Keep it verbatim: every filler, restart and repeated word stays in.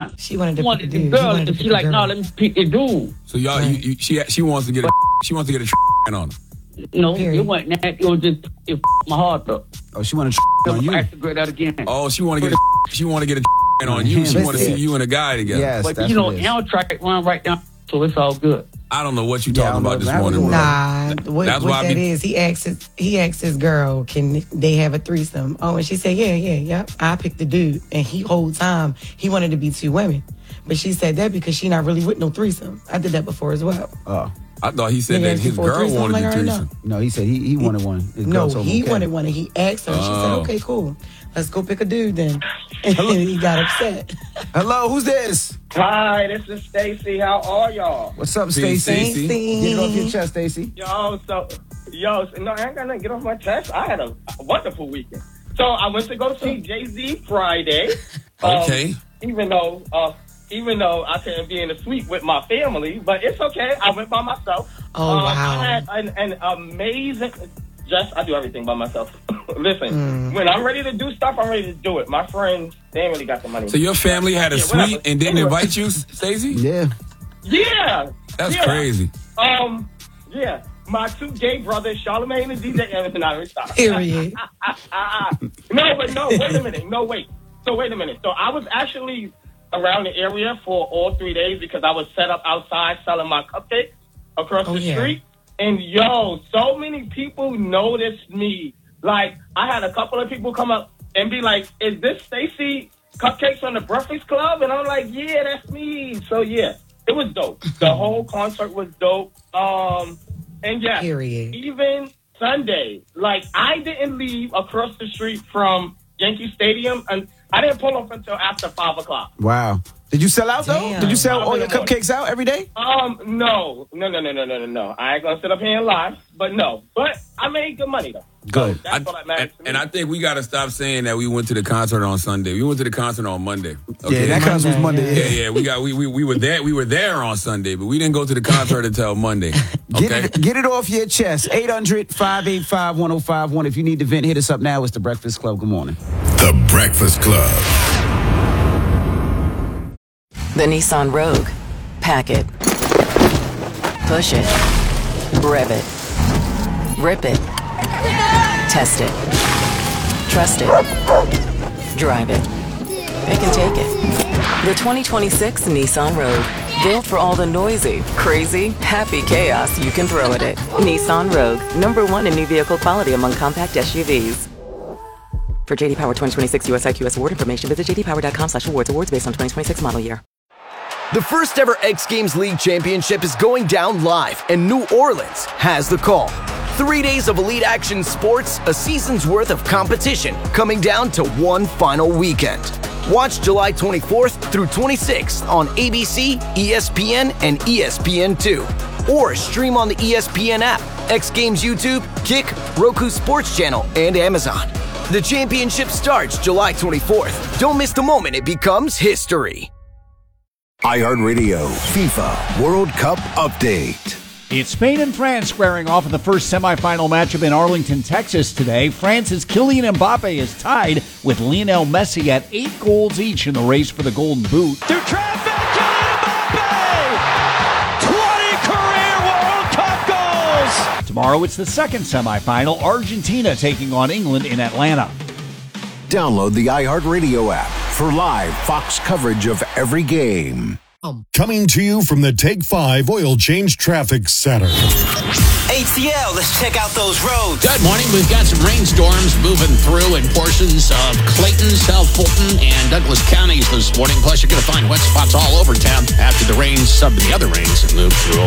time. She wanted to wanted pick the dude. girl, She wanted and to she pick like, the no, girl. let me pick the dude. So y'all, you, you, she she wants to get a she wants to get a on her. No, Period. it wasn't that. It was just it my heart up. Oh, she wanted to on you. I have to go that again. Oh, she want to get a, she want to get a on you. She want to see you and a guy together. Yes, But that's you know, what it is. Amtrak run right down, so it's all good. I don't know what you Yeah, I talking don't about know. this That was morning, bro. Nah, what, That's what why I that be- is, he asked his, he asked his girl, can they have a threesome? Oh, and she said, yeah, yeah, yep. I picked the dude, and he whole time he wanted to be two women, but she said that because she not really with no threesome. I did that before as well. Oh. I thought he said Nigga that asked his you for a girl threesome? wanted Like, the I already know. threesome. No, he said he, he wanted one. His girl No, told him, he okay. wanted one, and he asked her. And she said, Oh. okay, cool. Let's go pick a dude then. And he got upset. Hello, who's this? Hi, this is Stacy. How are y'all? What's up, Peace, Stacy? Stacy. Get it off your chest, Stacy. Yo, so, yo, so, no, I ain't got nothing to get off my chest. I had a, a wonderful weekend. So I went to go see Jay-Z Friday. Um, Okay. Even though, uh, even though I couldn't be in the suite with my family, but it's okay. I went by myself. Oh, Um, wow. I had an, an amazing. Just I do everything by myself. Listen, Mm. when I'm ready to do stuff, I'm ready to do it. My friends, they ain't really got the money. So your family had a Yeah, suite whatever. and didn't Anyway. invite you, Stacey? Yeah. Yeah, That's yeah. crazy. Um, yeah, my two gay brothers, Charlamagne and D J. No, let me stop. Period. No, but no, wait a minute. No, wait. So wait a minute. So I was actually around the area for all three days because I was set up outside selling my cupcakes across Oh, the yeah. street. And yo, so many people noticed me. Like, I had a couple of people come up and be like, is this Stacy Cupcakes on the Breakfast Club? And I'm like, yeah, that's me. So yeah, it was dope. The whole concert was dope. Um, and yeah, Period. even Sunday, like I didn't leave across the street from Yankee Stadium, and I didn't pull up until after five o'clock. Wow. Did you sell out, though? Damn. Did you sell all your Five in the morning. cupcakes out every day? Um, no, no, no, no, no, no, no, no. I ain't gonna sit up here and lie, but no. But I made good money though. Good. That's all that matters and, to me. and I think we got to stop saying that we went to the concert on Sunday. We went to the concert on Monday. Okay? Yeah, that concert was Monday. Monday, Yeah, yeah, we got we, we we were there. We were there on Sunday, but we didn't go to the concert until Monday. Get, Okay. it, get it off your chest. eight hundred, five eight five, one oh five one. If you need to vent, hit us up now. It's The Breakfast Club. Good morning. The Breakfast Club. The Nissan Rogue. Pack it. Push it. Rev it. Rip it. Test it. Trust it. Drive it. Pick and take it. The twenty twenty-six Nissan Rogue. Built for all the noisy, crazy, happy chaos you can throw at it. Nissan Rogue. Number one in new vehicle quality among compact S U Vs. For J D Power twenty twenty-six U S I Q S award information, visit j d power dot com slash awards. Awards based on twenty twenty-six model year. The first ever X Games League Championship is going down live, and New Orleans has the call. Three days of elite action sports, a season's worth of competition, coming down to one final weekend. Watch July twenty-fourth through twenty-sixth on A B C, E S P N, and E S P N two. Or stream on the E S P N app, X Games YouTube, Kick, Roku Sports Channel, and Amazon. The championship starts July twenty-fourth. Don't miss the moment it becomes history. iHeartRadio FIFA World Cup Update. It's Spain and France squaring off in the first semifinal matchup in Arlington, Texas today. France's Kylian Mbappe is tied with Lionel Messi at eight goals each in the race for the Golden Boot. Through traffic, Kylian Mbappe! twenty career World Cup goals! Tomorrow it's the second semifinal, Argentina taking on England in Atlanta. Download the iHeartRadio app for live Fox coverage of every game. Coming to you from the Take five Oil Change Traffic Center. A T L, let's check out those roads. Good morning. We've got some rainstorms moving through in portions of Clayton, South Fulton, and Douglas counties this morning. Plus, you're going to find wet spots all over town after the rains, some of the other rains that moved through